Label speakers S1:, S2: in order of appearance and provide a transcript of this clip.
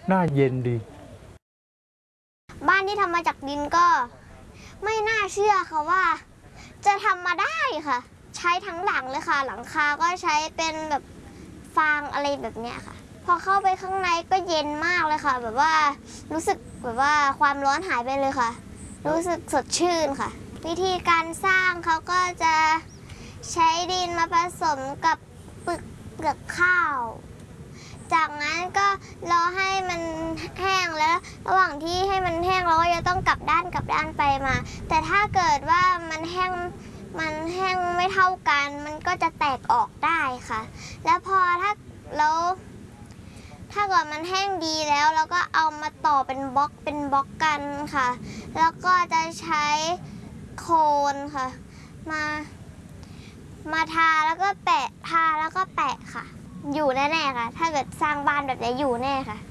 S1: น่าเย็นดี
S2: บ้านที่ทำมาจากดินก็ไม่น่าเชื่อค่ะว่าจะทำมาได้ค่ะ ใช้ทั้งหลังเลยค่ะหลังคาก็ใช้เป็นแบบฟางอะไรแบบเนี้ยค่ะพอเข้าไปข้างในก็เย็นมากเลยค่ะแบบว่ารู้สึกแบบว่าความร้อนหายไปเลยค่ะรู้สึกสดชื่นค่ะวิธีการสร้างเขาก็จะใช้ดินมาผสมกับเปลือกข้าวจากนั้นก็รอให้มันแห้งแล้วระหว่างที่ให้มันแห้งเราก็จะต้องกลับด้านไปมาแต่ถ้าเกิดว่ามันแห้งไม่เท่ากันมันก็จะแตกออกได้ค่ะแล้วพอถ้าเกิดมันแห้งดีแล้วเราก็เอามาต่อเป็นบล็อกกันค่ะแล้วก็จะใช้โคนค่ะมาทาแล้วก็แปะค่ะอยู่แน่ๆค่ะถ้าเกิดสร้างบ้านแบบนี้อยู่แน่ค่ะ